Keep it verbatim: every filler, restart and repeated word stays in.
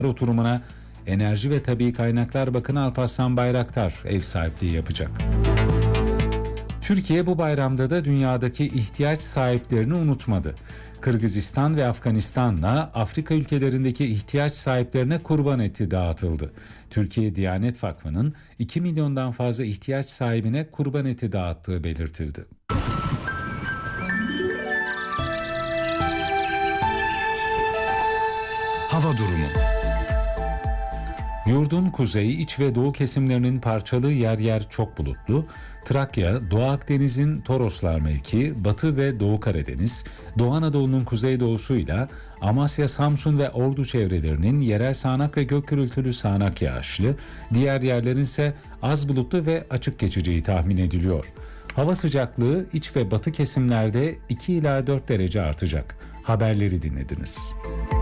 oturumuna Enerji ve Tabii Kaynaklar Bakanı Alparslan Bayraktar ev sahipliği yapacak. Türkiye bu bayramda da dünyadaki ihtiyaç sahiplerini unutmadı. Kırgızistan ve Afganistan'la Afrika ülkelerindeki ihtiyaç sahiplerine kurban eti dağıtıldı. Türkiye Diyanet Vakfı'nın iki milyondan fazla ihtiyaç sahibine kurban eti dağıttığı belirtildi. Hava durumu. Yurdun kuzey, iç ve doğu kesimlerinin parçalı yer yer çok bulutlu. Trakya, Doğu Akdeniz'in Toroslar mevki, Batı ve Doğu Karadeniz, Doğu Anadolu'nun kuzeydoğusuyla Amasya, Samsun ve Ordu çevrelerinin yerel sağanak ve gök gürültülü sağanak yağışlı, diğer yerlerin ise az bulutlu ve açık geçeceği tahmin ediliyor. Hava sıcaklığı iç ve batı kesimlerde iki ila dört derece artacak. Haberleri dinlediniz.